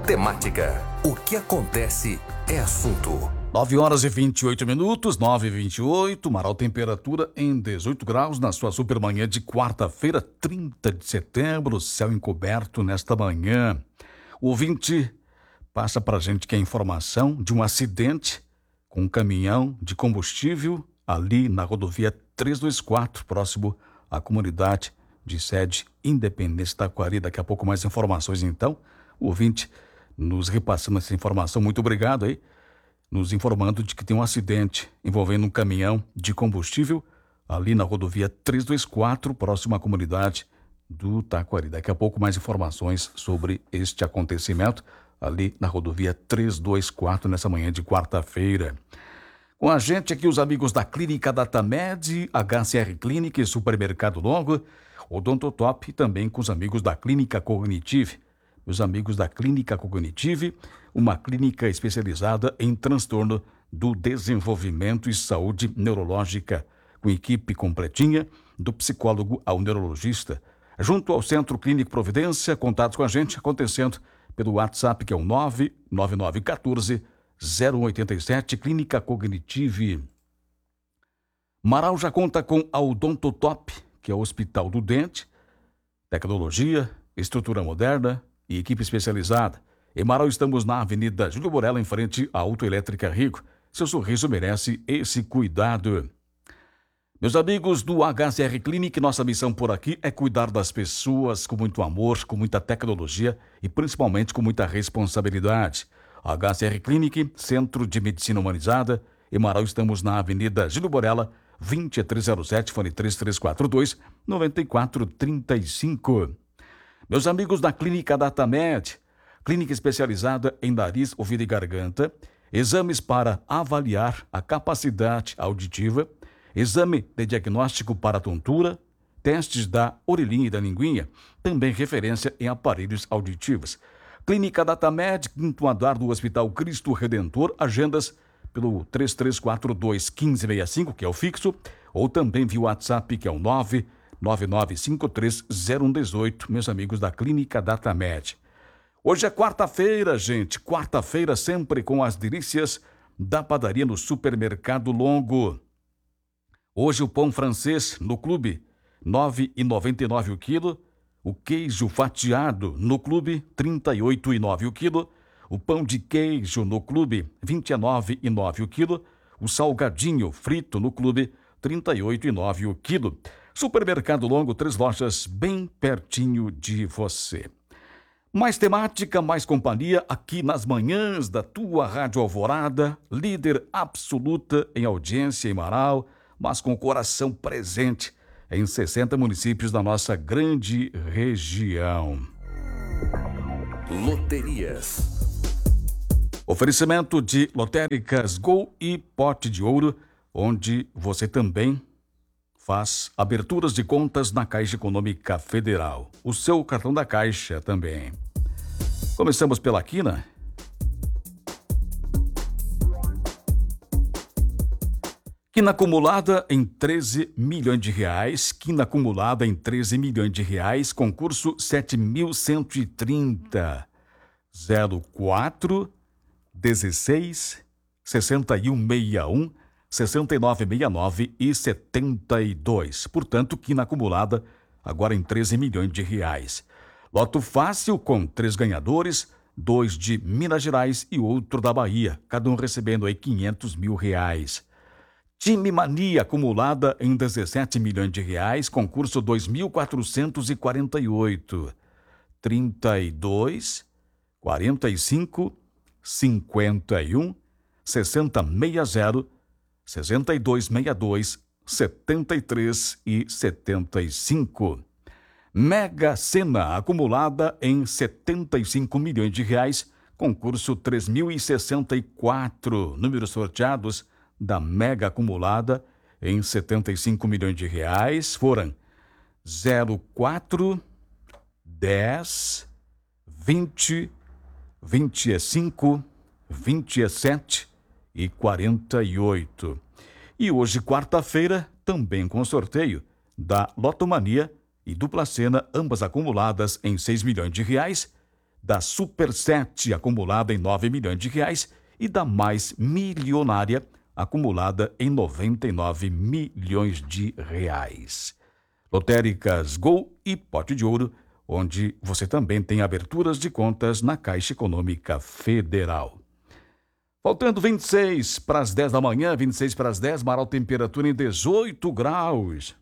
Temática. O que acontece é assunto. 9h28, 9h28, Marau, temperatura em 18 graus na sua supermanhã de quarta-feira, 30 de setembro, céu encoberto nesta manhã. O ouvinte passa pra gente que a informação de um acidente com um caminhão de combustível ali na rodovia 324, próximo à comunidade de sede Independência Taquari. Daqui a pouco mais informações então. O ouvinte nos repassando essa informação, muito obrigado aí, nos informando de que tem um acidente envolvendo um caminhão de combustível ali na rodovia 324, próximo à comunidade do Taquari. Daqui a pouco mais informações sobre este acontecimento ali na rodovia 324, nessa manhã de quarta-feira. Com a gente aqui os amigos da Clínica Datamed, HCR Clinic e Supermercado Longo, Odontotop, e também com os amigos da Clínica Cognitive. Os amigos da Clínica Cognitive, uma clínica especializada em transtorno do desenvolvimento e saúde neurológica, com equipe completinha, do psicólogo ao neurologista. Junto ao Centro Clínico Providência, contatos com a gente acontecendo pelo WhatsApp, que é o 99914-0187, Clínica Cognitive. Marau já conta com a Odontotop, que é o Hospital do Dente, tecnologia, estrutura moderna e equipe especializada. Em Marau estamos na Avenida Júlio Borella, em frente à Autoelétrica Rico. Seu sorriso merece esse cuidado. Meus amigos do HCR Clinic, nossa missão por aqui é cuidar das pessoas com muito amor, com muita tecnologia e principalmente com muita responsabilidade. HCR Clinic, Centro de Medicina Humanizada. Em Marau estamos na Avenida Júlio Borella, 2307, fone 3342-9435. Meus amigos da Clínica Datamed, clínica especializada em nariz, ouvido e garganta, exames para avaliar a capacidade auditiva, exame de diagnóstico para tontura, testes da orelhinha e da linguinha, também referência em aparelhos auditivos. Clínica Datamed, quinto andar do Hospital Cristo Redentor, agendas pelo 3342-1565, que é o fixo, ou também via WhatsApp, que é o 999530118, meus amigos da Clínica Datamed. Hoje é quarta-feira, gente, quarta-feira sempre com as delícias da padaria no Supermercado Longo. Hoje o pão francês no clube, R$ 9,99 o quilo, o queijo fatiado no clube, R$ 38,9 o quilo, o pão de queijo no clube, R$ 29,9 o quilo, o salgadinho frito no clube, R$ 38,9 o quilo. Supermercado Longo, 3 lojas bem pertinho de você. Mais temática, mais companhia aqui nas manhãs da tua Rádio Alvorada, líder absoluta em audiência em Marau, mas com o coração presente em 60 municípios da nossa grande região. Loterias. Oferecimento de lotéricas Gol e Pote de Ouro, onde você também faz aberturas de contas na Caixa Econômica Federal. O seu cartão da Caixa também. Começamos pela quina. Quina acumulada em 13 milhões de reais. Quina acumulada em 13 milhões de reais. Concurso 7.130. 04 16 6161 6969 e 72. Portanto, quina acumulada agora em 13 milhões de reais. Loto fácil com 3 ganhadores, 2 de Minas Gerais e outro da Bahia, cada um recebendo aí 500 mil reais. Time Mania acumulada em 17 milhões de reais, concurso 2.448. 32, 45, 51, 6060, 6262, 73 e 75. Mega Sena acumulada em 75 milhões de reais, concurso 3.064. Números sorteados da Mega acumulada em 75 milhões de reais foram 04, 10, 20, 25, 27 e 48. E hoje, quarta-feira, também com sorteio da Lotomania e Dupla Sena, ambas acumuladas em 6 milhões de reais, da Super 7, acumulada em R$ 9 milhões, e da Mais Milionária, acumulada em R$ 99 milhões. Lotéricas Gol e Pote de Ouro, onde você também tem aberturas de contas na Caixa Econômica Federal. Faltando 26 para as 10 da manhã, 26 para as 10, Marau, temperatura em 18 graus.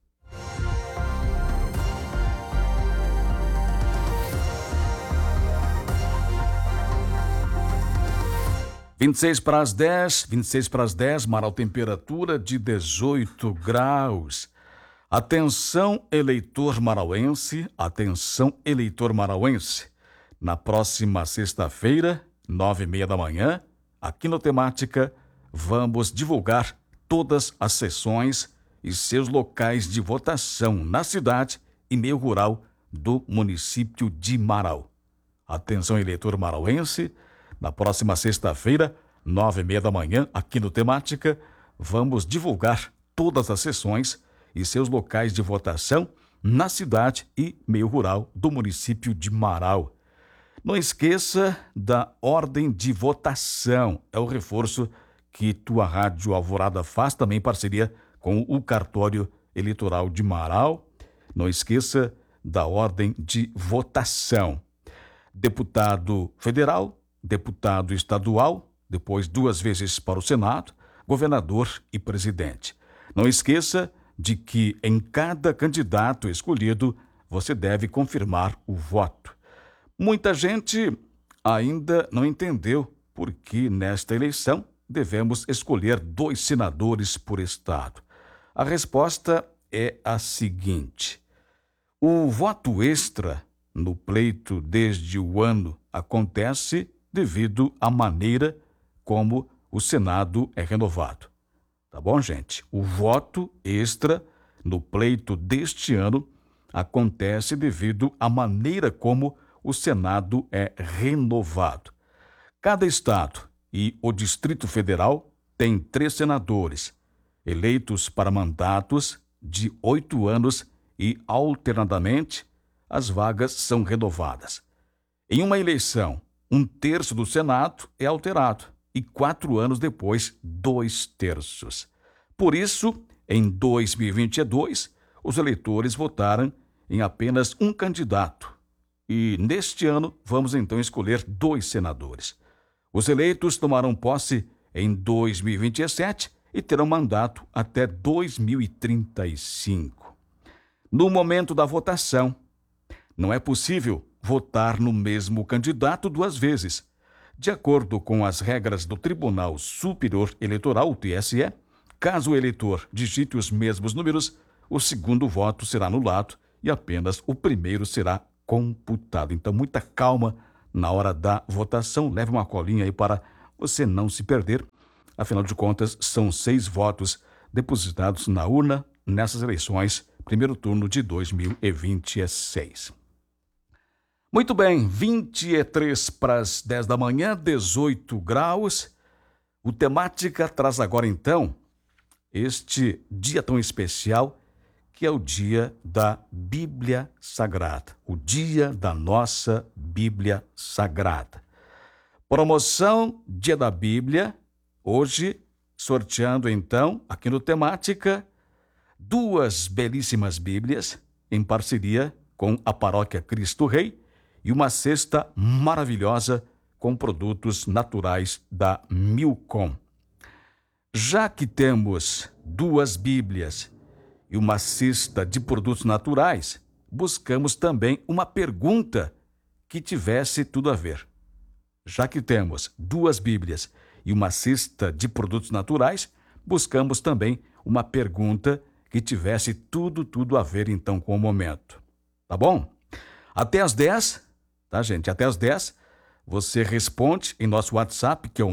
(26 para as 10, 26 para as 10, Marau, temperatura de 18 graus. Atenção, eleitor marauense, atenção, eleitor marauense. Na próxima sexta-feira, 9h30 da manhã, aqui no Temática, vamos divulgar todas as sessões e seus locais de votação na cidade e meio rural do município de Marau. Atenção, eleitor marauense, na próxima sexta-feira, 9h30 da manhã, aqui no Temática, vamos divulgar todas as sessões e seus locais de votação na cidade e meio rural do município de Marau. Não esqueça da ordem de votação. É o reforço que tua Rádio Alvorada faz, também em parceria com o Cartório Eleitoral de Marau. Não esqueça da ordem de votação. Deputado federal, deputado estadual, depois 2 vezes para o Senado, governador e presidente. Não esqueça de que em cada candidato escolhido você deve confirmar o voto. Muita gente ainda não entendeu por que nesta eleição devemos escolher 2 senadores por estado. A resposta é a seguinte: o voto extra no pleito desde o ano acontece devido à maneira como o Senado é renovado. Tá bom, gente? O voto extra no pleito deste ano acontece devido à maneira como o Senado é renovado. Cada estado e o Distrito Federal tem 3 senadores, eleitos para mandatos de 8 anos e, alternadamente, as vagas são renovadas. Em uma eleição, 1/3 do Senado é alterado e 4 anos depois, 2/3. Por isso, em 2022, os eleitores votaram em apenas um candidato. E neste ano, vamos então escolher 2 senadores. Os eleitos tomarão posse em 2027 e terão mandato até 2035. No momento da votação, não é possível votar no mesmo candidato 2 vezes. De acordo com as regras do Tribunal Superior Eleitoral, o TSE, caso o eleitor digite os mesmos números, o segundo voto será anulado e apenas o primeiro será computado. Então, muita calma na hora da votação. Leve uma colinha aí para você não se perder. Afinal de contas, são 6 votos depositados na urna nessas eleições, primeiro turno de 2026. Muito bem, 23 para as 10 da manhã, 18 graus. O Temática traz agora, então, este dia tão especial, que é o dia da Bíblia Sagrada, o dia da nossa Bíblia Sagrada. Promoção Dia da Bíblia, hoje sorteando, então, aqui no Temática, 2 belíssimas Bíblias, em parceria com a Paróquia Cristo Rei, e uma cesta maravilhosa com produtos naturais da Milcom. Já que temos 2 Bíblias e uma cesta de produtos naturais, buscamos também uma pergunta que tivesse tudo a ver. Já que temos 2 Bíblias e uma cesta de produtos naturais, buscamos também uma pergunta que tivesse tudo a ver, então, com o momento. Tá bom? Até às 10, tá, gente? Até às 10, você responde em nosso WhatsApp, que é o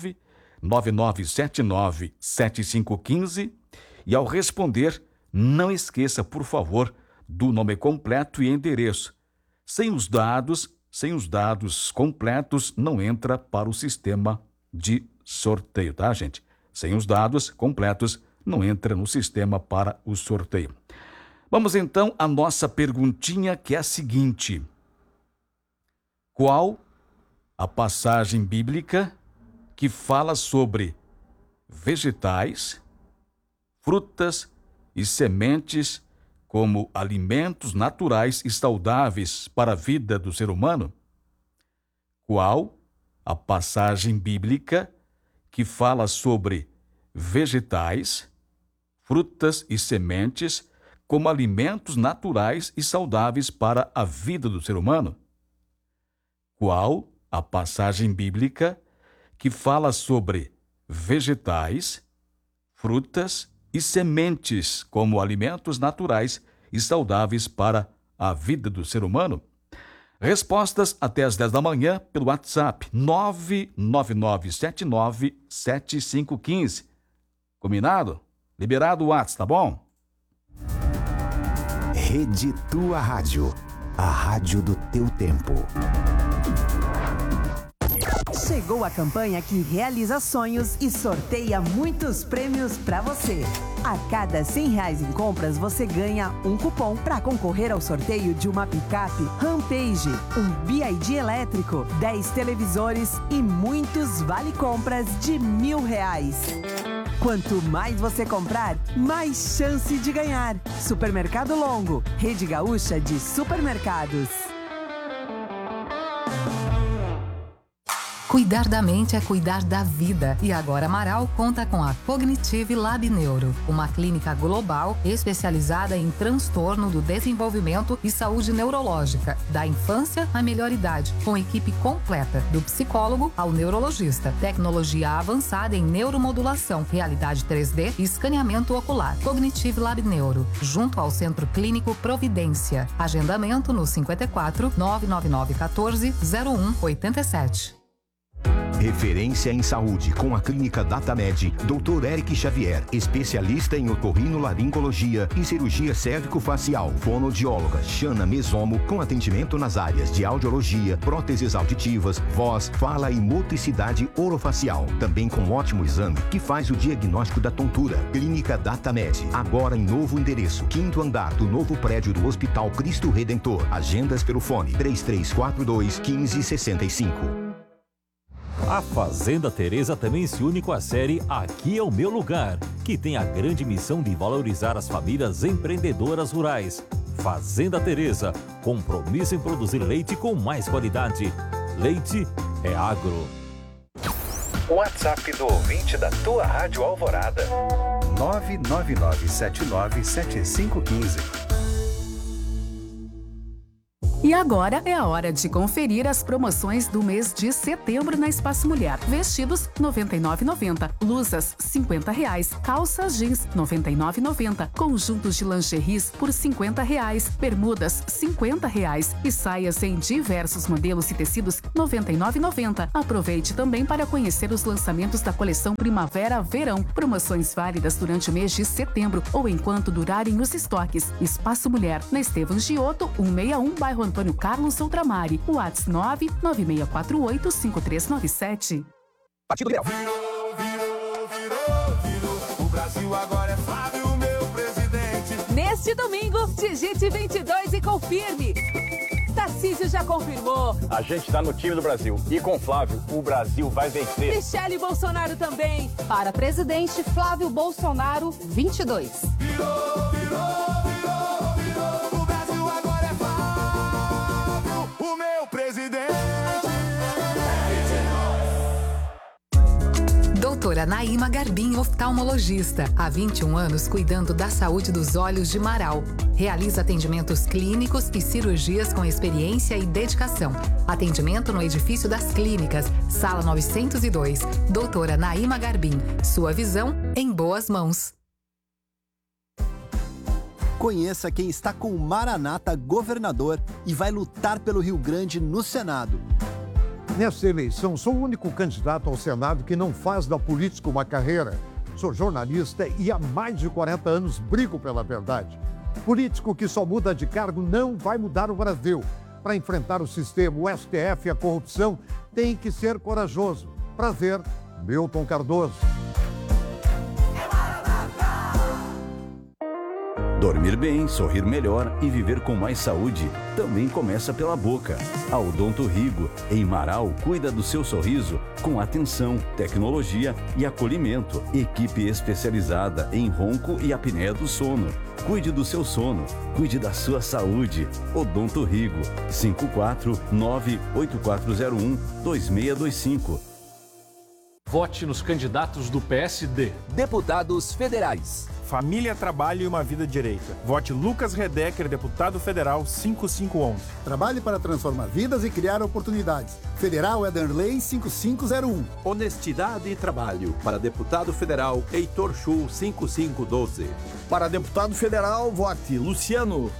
999797515, e ao responder, não esqueça, por favor, do nome completo e endereço. Sem os dados completos, não entra para o sistema de sorteio, tá, gente? Sem os dados completos, não entra no sistema para o sorteio. Vamos, então, à nossa perguntinha, que é a seguinte: Qual a passagem bíblica que fala sobre vegetais, frutas e sementes como alimentos naturais e saudáveis para a vida do ser humano? Qual a passagem bíblica que fala sobre vegetais, frutas e sementes como alimentos naturais e saudáveis para a vida do ser humano? Qual a passagem bíblica que fala sobre vegetais, frutas e sementes como alimentos naturais e saudáveis para a vida do ser humano? Respostas até às 10 da manhã pelo WhatsApp 999797515. Combinado? Liberado o WhatsApp, tá bom? Rede Tua Rádio, a rádio do teu tempo. Chegou a campanha que realiza sonhos e sorteia muitos prêmios para você. A cada R$100 em compras, você ganha um cupom para concorrer ao sorteio de uma picape Rampage, um BYD elétrico, 10 televisores e muitos vale-compras de R$1.000. Quanto mais você comprar, mais chance de ganhar. Supermercado Longo, Rede Gaúcha de Supermercados. Cuidar da mente é cuidar da vida. E agora Amaral conta com a Cognitive Lab Neuro, uma clínica global especializada em transtorno do desenvolvimento e saúde neurológica, da infância à melhor idade, com equipe completa, do psicólogo ao neurologista, tecnologia avançada em neuromodulação, realidade 3D e escaneamento ocular. Cognitive Lab Neuro, junto ao Centro Clínico Providência. Agendamento no 54 999 14 0187. Referência em saúde com a Clínica DataMed, Dr. Eric Xavier, especialista em otorrinolaringologia e cirurgia cérvico-facial, fonoaudióloga Xana Mesomo, com atendimento nas áreas de audiologia, próteses auditivas, voz, fala e motricidade orofacial. Também com ótimo exame que faz o diagnóstico da tontura. Clínica DataMed, agora em novo endereço, 5º andar do novo prédio do Hospital Cristo Redentor. Agendas pelo fone 3342-1565. A Fazenda Teresa também se une com a série Aqui é o Meu Lugar, que tem a grande missão de valorizar as famílias empreendedoras rurais. Fazenda Teresa, compromisso em produzir leite com mais qualidade. Leite é agro. WhatsApp do ouvinte da Tua Rádio Alvorada. 999797515. E agora é a hora de conferir as promoções do mês de setembro na Espaço Mulher. Vestidos R$ 99,90, blusas R$ 50, calças jeans R$ 99,90, conjuntos de lingeries por R$ 50, bermudas R$ 50 e saias em diversos modelos e tecidos R$ 99,90. Aproveite também para conhecer os lançamentos da coleção Primavera-Verão. Promoções válidas durante o mês de setembro ou enquanto durarem os estoques. Espaço Mulher, na Estevam Giotto, 161, bairro Antônio Carlos Outramari. WhatsApp 996485397. Partido Liberal. O Brasil agora é Flávio, meu presidente. Neste domingo, digite 22 e confirme. Tarcísio já confirmou. A gente está no time do Brasil. E com Flávio, o Brasil vai vencer. Michele Bolsonaro também. Para presidente, Flávio Bolsonaro, 22. Virou. O Brasil agora é Flávio, o meu presidente. Doutora Naíma Garbim, oftalmologista. Há 21 anos cuidando da saúde dos olhos de Marau. Realiza atendimentos clínicos e cirurgias com experiência e dedicação. Atendimento no edifício das clínicas, sala 902. Doutora Naíma Garbim. Sua visão em boas mãos. Conheça quem está com o Maranata governador e vai lutar pelo Rio Grande no Senado. Nesta eleição, sou o único candidato ao Senado que não faz da política uma carreira. Sou jornalista e há mais de 40 anos brigo pela verdade. Político que só muda de cargo não vai mudar o Brasil. Para enfrentar o sistema, o STF e a corrupção, tem que ser corajoso. Prazer, Milton Cardoso. Dormir bem, sorrir melhor e viver com mais saúde também começa pela boca. A Odonto Rigo, em Marau, cuida do seu sorriso com atenção, tecnologia e acolhimento. Equipe especializada em ronco e apneia do sono. Cuide do seu sono, cuide da sua saúde. Odonto Rigo, 549-8401-2625. Vote nos candidatos do PSD. Deputados federais. Família, trabalho e uma vida direita. Vote Lucas Redecker, deputado federal 5511. Trabalhe para transformar vidas e criar oportunidades. Federal Ederlei 5501. Honestidade e trabalho. Para deputado federal, Heitor Chu 5512. Para deputado federal, vote Luciano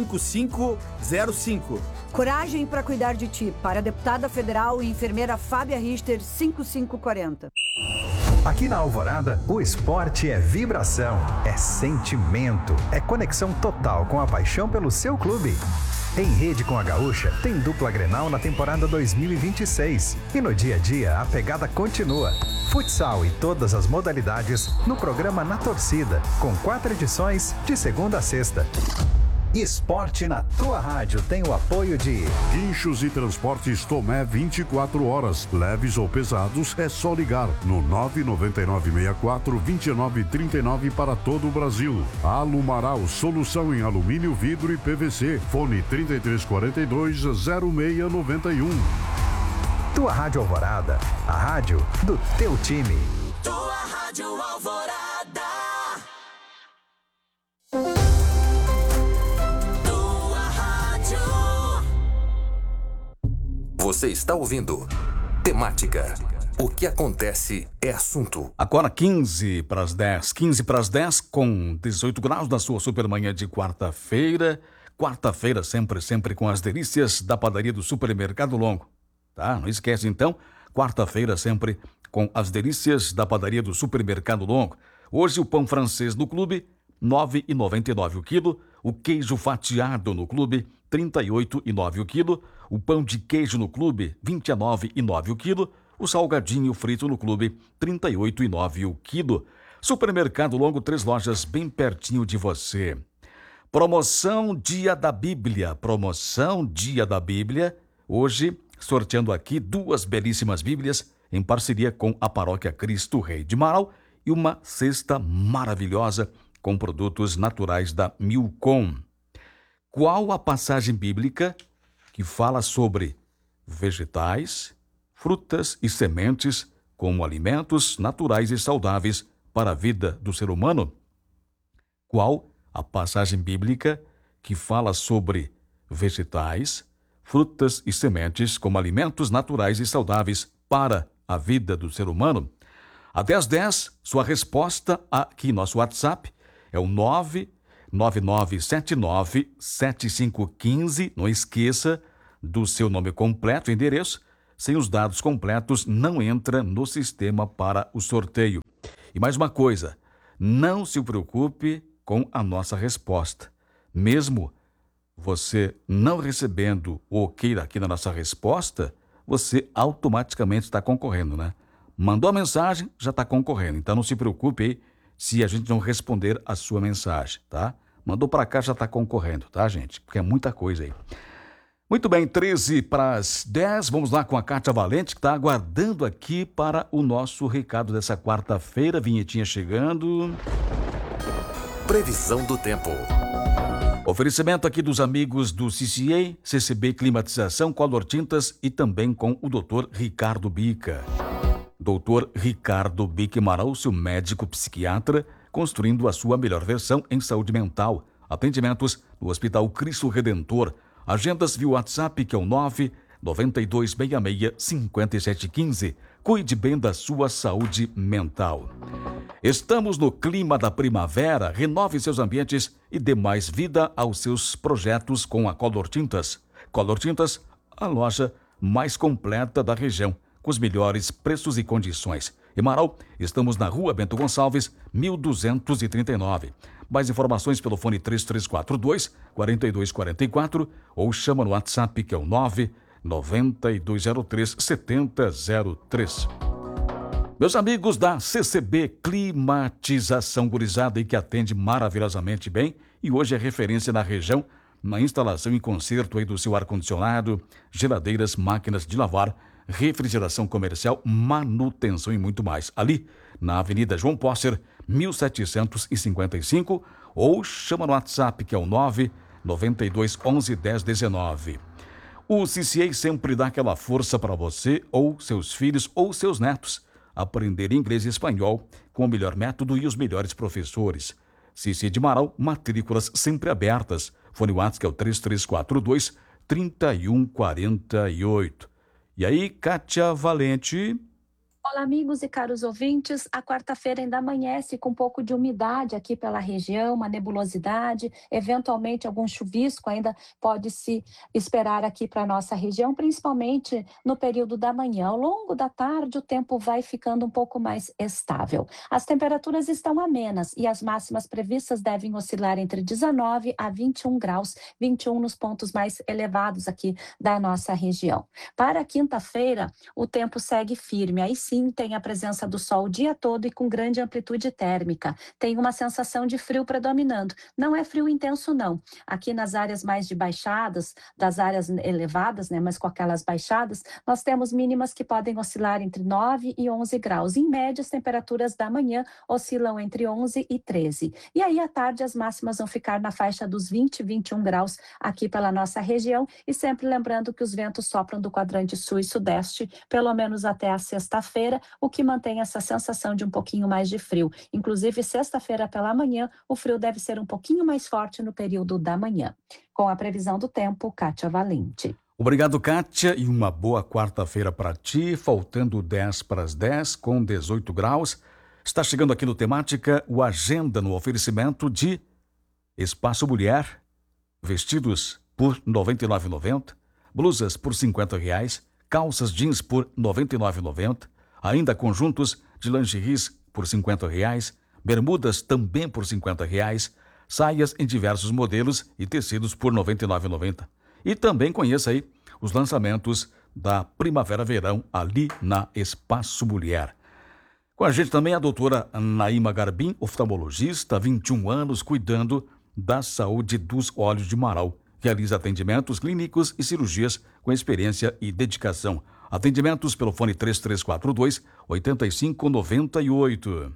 5505. Coragem para cuidar de ti. Para deputada federal e enfermeira Fábia Richter 5540. Aqui na Alvorada, o esporte é vibração, é sentimento, é conexão total com a paixão pelo seu clube. Em rede com a Gaúcha, tem dupla Grenal na temporada 2026. E no dia a dia, a pegada continua. Futsal e todas as modalidades no programa Na Torcida, com 4 edições de segunda a sexta. Esporte na tua rádio tem o apoio de Guinchos e Transportes Tomé 24 horas. Leves ou pesados, é só ligar no 99964-2939 para todo o Brasil. Alumaral, solução em alumínio, vidro e PVC. Fone 3342-0691. Tua Rádio Alvorada, a rádio do teu time. Tua Rádio Alvorada. Você está ouvindo Temática. O que acontece é assunto. Agora 15 para as 10. 15 para as 10 com 18 graus na sua supermanhã de quarta-feira. Quarta-feira sempre com as delícias da padaria do Supermercado Longo. Tá? Não esquece então, quarta-feira sempre com as delícias da padaria do Supermercado Longo. Hoje o pão francês no clube, R$ 9,99 o quilo. O queijo fatiado no clube, R$ 38,9 o quilo. O pão de queijo no clube, R$ 29,9 o quilo. O salgadinho frito no clube, R$ 38,9 o quilo. Supermercado Longo, 3 lojas bem pertinho de você. Promoção Dia da Bíblia. Promoção Dia da Bíblia. Hoje, sorteando aqui 2 belíssimas Bíblias em parceria com a Paróquia Cristo Rei de Marau e uma cesta maravilhosa com produtos naturais da Milcom. Qual a passagem bíblica que fala sobre vegetais, frutas e sementes como alimentos naturais e saudáveis para a vida do ser humano? Qual a passagem bíblica que fala sobre vegetais, frutas e sementes como alimentos naturais e saudáveis para a vida do ser humano? Até às 10, sua resposta aqui no nosso WhatsApp é o 999797515. Não esqueça do seu nome completo e endereço. Sem os dados completos, não entra no sistema para o sorteio. E mais uma coisa, não se preocupe com a nossa resposta. Mesmo você não recebendo o ok aqui na nossa resposta, você automaticamente está concorrendo, né? Mandou a mensagem, já está concorrendo. Então não se preocupe aí se a gente não responder a sua mensagem, tá? Mandou para cá, já está concorrendo, tá, gente? Porque é muita coisa aí. Muito bem, 13 para as 10, vamos lá com a Kátia Valente, que está aguardando aqui para o nosso recado dessa quarta-feira, vinhetinha chegando. Previsão do tempo. Oferecimento aqui dos amigos do CCA, CCB Climatização, Color Tintas e também com o Dr. Ricardo Bica. Dr. Ricardo Bica Marau, seu médico psiquiatra, construindo a sua melhor versão em saúde mental. Atendimentos no Hospital Cristo Redentor. Agendas via WhatsApp, que é o 992665715. Cuide bem da sua saúde mental. Estamos no clima da primavera. Renove seus ambientes e dê mais vida aos seus projetos com a Color Tintas. Color Tintas, a loja mais completa da região, com os melhores preços e condições. Em Marau, estamos na Rua Bento Gonçalves, 1239. Mais informações pelo fone 3342-4244 ou chama no WhatsApp, que é o 99203-7003. Meus amigos da CCB Climatização, gurizada, e que atende maravilhosamente bem e hoje é referência na região na instalação e conserto aí do seu ar-condicionado, geladeiras, máquinas de lavar, refrigeração comercial, manutenção e muito mais. Ali, na Avenida João Posser, 1755, ou chama no WhatsApp, que é o 992 11 10 19. O CCA sempre dá aquela força para você, ou seus filhos, ou seus netos, aprender inglês e espanhol com o melhor método e os melhores professores. CCA de Marau, matrículas sempre abertas. Fone WhatsApp, que é o 3342-3148. E aí, Kátia Valente... Olá, amigos e caros ouvintes. A quarta-feira ainda amanhece com um pouco de umidade aqui pela região, uma nebulosidade, eventualmente algum chuvisco ainda pode se esperar aqui para a nossa região, principalmente no período da manhã. Ao longo da tarde, o tempo vai ficando um pouco mais estável. As temperaturas estão amenas e as máximas previstas devem oscilar entre 19 a 21 graus, 21 nos pontos mais elevados aqui da nossa região. Para a quinta-feira, o tempo segue firme. Aí sim, tem a presença do sol o dia todo e com grande amplitude térmica. Tem uma sensação de frio predominando. Não é frio intenso, não. Aqui nas áreas mais de baixadas, das áreas elevadas, né, mas com aquelas baixadas, nós temos mínimas que podem oscilar entre 9 e 11 graus. Em média, as temperaturas da manhã oscilam entre 11 e 13. E aí, à tarde, as máximas vão ficar na faixa dos 20 e 21 graus aqui pela nossa região. E sempre lembrando que os ventos sopram do quadrante sul e sudeste, pelo menos até a sexta-feira, o que mantém essa sensação de um pouquinho mais de frio. Inclusive, sexta-feira pela manhã, o frio deve ser um pouquinho mais forte no período da manhã. Com a previsão do tempo, Kátia Valente. Obrigado, Kátia, e uma boa quarta-feira para ti, faltando 10 para as 10, com 18 graus. Está chegando aqui no Temática o Agenda no oferecimento de Espaço Mulher, vestidos por R$ 99,90, blusas por R$ 50, calças jeans por R$ 99,90, ainda conjuntos de lingeries por R$ 50, bermudas também por R$ 50, saias em diversos modelos e tecidos por R$ 99,90. E também conheça aí os lançamentos da Primavera-Verão ali na Espaço Mulher. Com a gente também a doutora Naíma Garbim, oftalmologista, 21 anos, cuidando da saúde dos olhos de Marau. Realiza atendimentos clínicos e cirurgias com experiência e dedicação. Atendimentos pelo fone 3342-8598.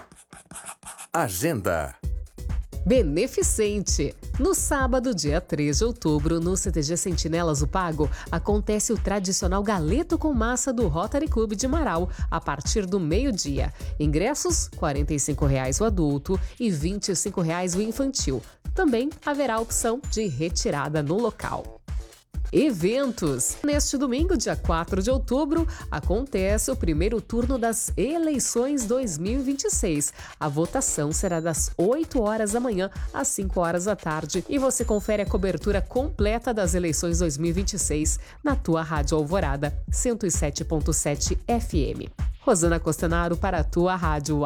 Agenda. Beneficente. No sábado, dia 3 de outubro, no CTG Sentinelas Upago, acontece o tradicional galeto com massa do Rotary Clube de Marau, a partir do meio-dia. Ingressos, R$ 45,00 o adulto e R$ 25,00 o infantil. Também haverá a opção de retirada no local. Eventos. Neste domingo, dia 4 de outubro, acontece o primeiro turno das eleições 2026. A votação será das 8 horas da manhã às 5 horas da tarde e você confere a cobertura completa das eleições 2026 na tua Rádio Alvorada 107.7 FM. Rosana Costanaro para a tua Rádio